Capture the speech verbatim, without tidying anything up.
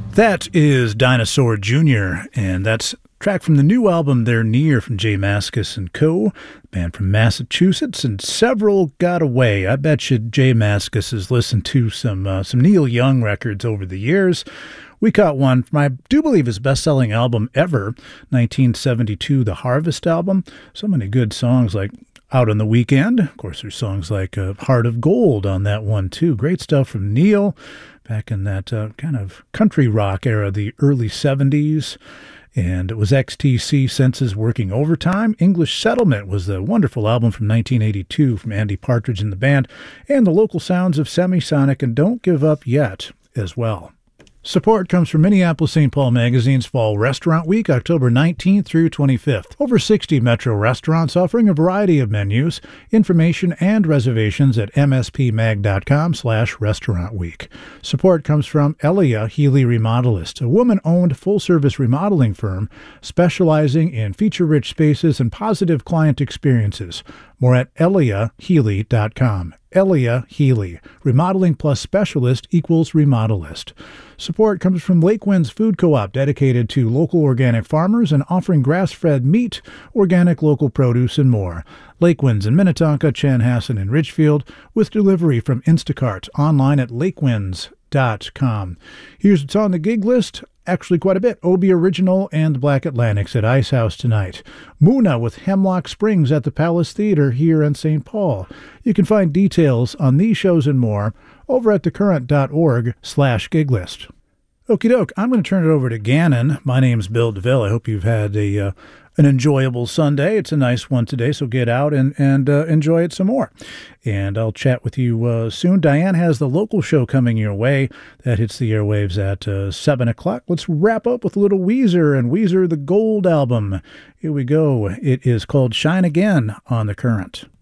That is Dinosaur Junior, and that's a track from the new album They're Near from J Mascis and Co., band from Massachusetts, and several got away. I bet you J Mascis has listened to some uh, some Neil Young records over the years. We caught one from, I do believe, his best-selling album ever, nineteen seventy-two, The Harvest album. So many good songs like Out on the Weekend. Of course, there's songs like uh, Heart of Gold on that one, too. Great stuff from Neil back in that uh, kind of country rock era, the early seventies. And it was X T C, Senses Working Overtime. English Settlement was the wonderful album from nineteen eighty-two from Andy Partridge and the band. And the local sounds of Semisonic and Don't Give Up Yet as well. Support comes from Minneapolis Saint Paul Magazine's Fall Restaurant Week, October nineteenth through twenty-fifth. Over sixty Metro restaurants offering a variety of menus. Information and reservations at mspmag.com slash restaurant week. Support comes from Elia Healy Remodelist, a woman-owned full-service remodeling firm specializing in feature-rich spaces and positive client experiences. More at elia healy dot com. Elia Healy. Remodeling plus specialist equals remodelist. Support comes from Lake Winds Food Co-op, dedicated to local organic farmers and offering grass-fed meat, organic local produce, and more. Lake Winds in Minnetonka, Chanhassen, and Ridgefield, with delivery from Instacart, online at lakewinds dot com. Here's what's on the gig list. Actually quite a bit. Obie Original and Black Atlantics at Ice House tonight. Muna with Hemlock Springs at the Palace Theater here in Saint Paul. You can find details on these shows and more over at thecurrent.org slash gig list. Okie doke, I'm going to turn it over to Gannon. My name's Bill DeVille. I hope you've had a uh, an enjoyable Sunday. It's a nice one today, so get out and, and uh, enjoy it some more. And I'll chat with you uh, soon. Diane has the local show coming your way. That hits the airwaves at uh, seven o'clock. Let's wrap up with a little Weezer and Weezer the Gold album. Here we go. It is called Shine Again on The Current.